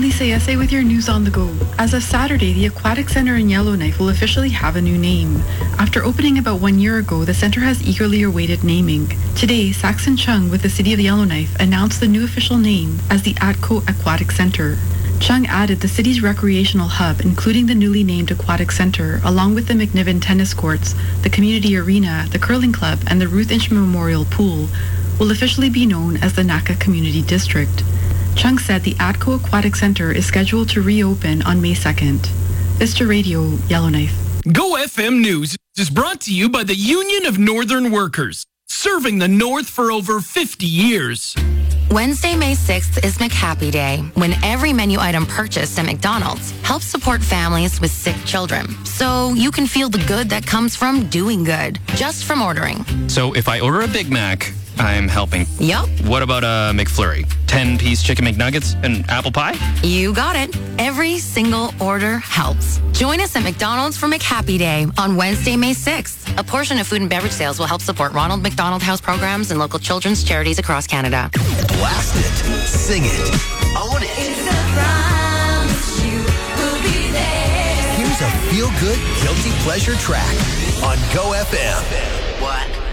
Lisa Essay with your news on the go. As of Saturday, the Aquatic Center in Yellowknife will officially have a new name. After opening about 1 year ago, the center has eagerly awaited naming. Today, Saxon Chung with the City of Yellowknife announced the new official name as the Atco Aquatic Center. Chung added the city's recreational hub, including the newly named Aquatic Center, along with the McNiven Tennis Courts, the Community Arena, the Curling Club, and the Ruth Inch Memorial Pool, will officially be known as the Naka Community District. Chung said the Atco Aquatic Center is scheduled to reopen on May 2nd. Vista Radio, Yellowknife. Go FM News is brought to you by the Union of Northern Workers, serving the North for over 50 years. Wednesday, May 6th is McHappy Day, when every menu item purchased at McDonald's helps support families with sick children. So you can feel the good that comes from doing good, just from ordering. So if I order a Big Mac, I'm helping. Yup. What about a McFlurry? 10-piece chicken McNuggets and apple pie? You got it. Every single order helps. Join us at McDonald's for McHappy Day on Wednesday, May 6th. A portion of food and beverage sales will help support Ronald McDonald House programs and local children's charities across Canada. Blast it. Sing it. Own it. It's a promise you will be there. Here's a feel-good, guilty pleasure track on Go FM. What?